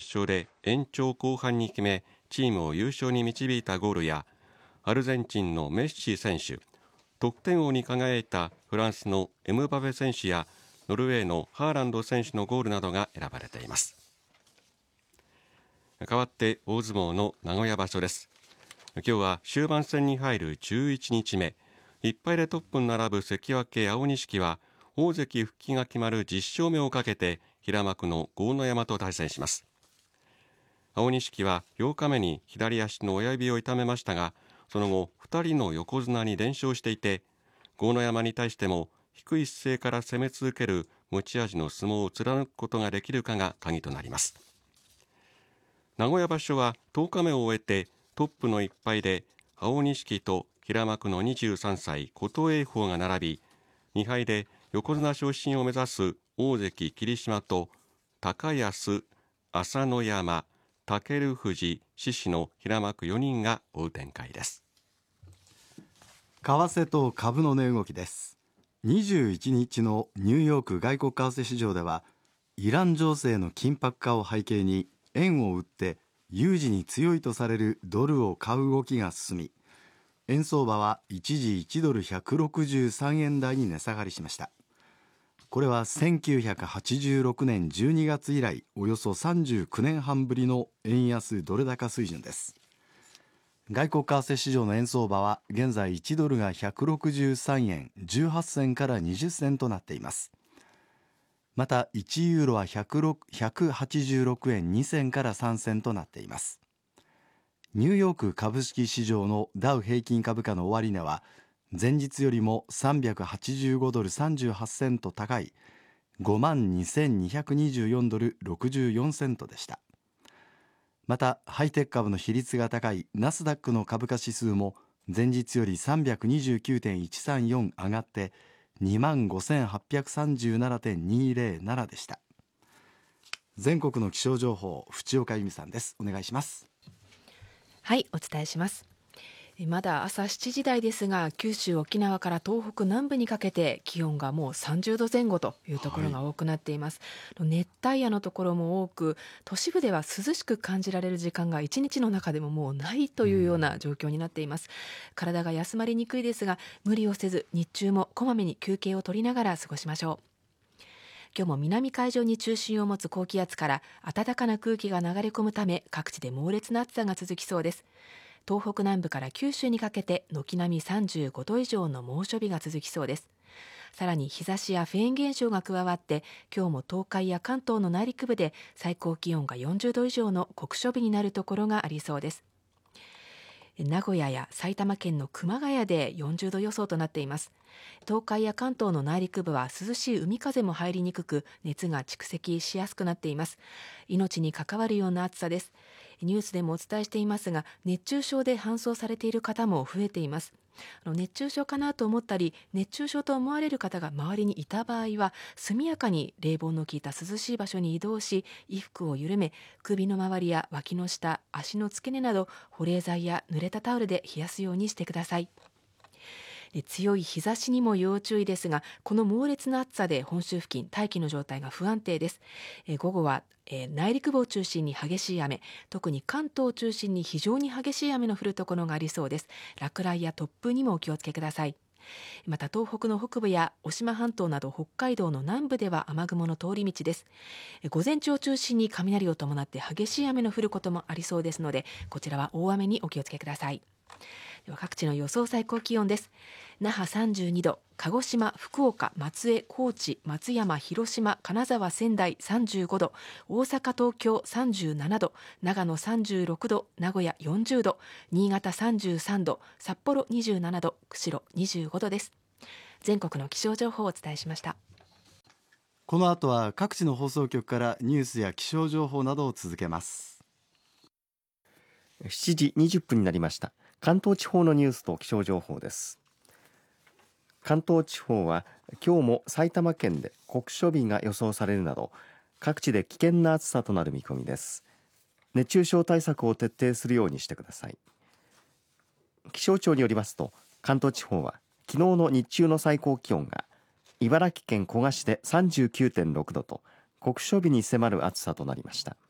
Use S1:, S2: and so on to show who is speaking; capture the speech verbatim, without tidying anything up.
S1: 勝で延長後半に決めチームを優勝に導いたゴールや、アルゼンチンのメッシ選手、得点王に輝いたフランスのエムバペ選手やノルウェーのハーランド選手のゴールなどが選ばれています。代わって大相撲の名古屋場所です。今日は終盤戦に入るじゅういちにちめ、いっぱいでトップに並ぶ関脇青錦は大関復帰が決まるじゅっしょうめをかけて平幕の豪ノ山と対戦します。青錦はようかめに左足の親指を痛めましたが、その後ふたりの横綱に連勝していて、豪ノ山に対しても低い姿勢から攻め続ける持ち味の相撲を貫くことができるかが鍵となります。名古屋場所はとおかめを終えてトップのいっぱいで青錦と平幕のにじゅうさんさい琴恵峰が並び、にはいで横綱昇進を目指す大関霧島と高安、朝乃山、尊富士、獅子の平幕よにんが追う展開です。
S2: 為替と株の値動きです。にじゅういちにちのニューヨーク外国為替市場では、イラン情勢の緊迫化を背景に円を売って有事に強いとされるドルを買う動きが進み、円相場は一時いちドルひゃくろくじゅうさんえん台に値下がりしました。これはせんきゅうひゃくはちじゅうろくねんじゅうにがつ以来およそさんじゅうきゅうねんはんぶりの円安ドル高水準です。外国為替市場の円相場は現在いちドルがひゃくろくじゅうさんえんじゅうはっせんからにじゅっせんとなっています。またいちユーロはひゃくはちじゅうろくえんにせんからさんせんとなっています。ニューヨーク株式市場のダウ平均株価の終値は前日よりもさんびゃくはちじゅうごドルさんじゅうはちセント高い ごまんにせんにひゃくにじゅうよんドルろくじゅうよんセントでした。またハイテク株の比率が高いナスダックの株価指数も前日より さんびゃくにじゅうきゅうてんいちさんよん 上がってにまんごせんはっぴゃくさんじゅうななてんにひゃくななでした。全国の気象情報、淵岡由美さんです。お願いします。
S3: はい、お伝えします。まだ朝しちじ台ですが、九州沖縄から東北南部にかけて気温がもうさんじゅうどぜん後というところが多くなっています、はい、熱帯夜のところも多く、都市部では涼しく感じられる時間がいちにちの中でももうないというような状況になっています。体が休まりにくいですが、無理をせず日中もこまめに休憩を取りながら過ごしましょう。今日も南海上に中心を持つ高気圧から暖かな空気が流れ込むため、各地で猛烈な暑さが続きそうです。東北南部から九州にかけて軒並みさんじゅうごど以上の猛暑日が続きそうです。さらに日差しやフェーン現象が加わって、今日も東海や関東の内陸部で最高気温がよんじゅうど以上の酷暑日になるところがありそうです。名古屋や埼玉県の熊谷でよんじゅうど予想となっています。東海や関東の内陸部は涼しい海風も入りにくく、熱が蓄積しやすくなっています。命に関わるような暑さです。ニュースでもお伝えしていますが、熱中症で搬送されている方も増えています。熱中症かなと思ったり、熱中症と思われる方が周りにいた場合は、速やかに冷房の効いた涼しい場所に移動し、衣服を緩め、首の周りや脇の下、足の付け根など保冷剤や濡れたタオルで冷やすようにしてください。強い日差しにも要注意ですが、この猛烈な暑さで本州付近大気の状態が不安定です。午後は内陸部を中心に激しい雨、特に関東を中心に非常に激しい雨の降るところがありそうです。落雷や突風にもお気をつけください。また東北の北部や渡島半島など北海道の南部では雨雲の通り道です。午前中を中心に雷を伴って激しい雨の降ることもありそうですので、こちらは大雨にお気をつけください。では各地の予想最高気温です。那覇さんじゅうにど、鹿児島、福岡、松江、高知、松山、広島、金沢、仙台さんじゅうごど、大阪、東京さんじゅうななど、長野さんじゅうろくど、名古屋よんじゅうど、新潟さんじゅうさんど、札幌にじゅうななど、釧路にじゅうごどです。全国の気象情報をお伝えしました。
S2: この後は各地の放送局からニュースや気象情報などを続けます。
S4: しちじにじゅっぷんになりました。関東地方のニュースと気象情報です。関東地方は今日も埼玉県で酷暑日が予想されるなど、各地で危険な暑さとなる見込みです。熱中症対策を徹底するようにしてください。気象庁によりますと、関東地方は昨日の日中の最高気温が茨城県古河市で さんじゅうきゅうてんろくどと酷暑日に迫る暑さとなりました。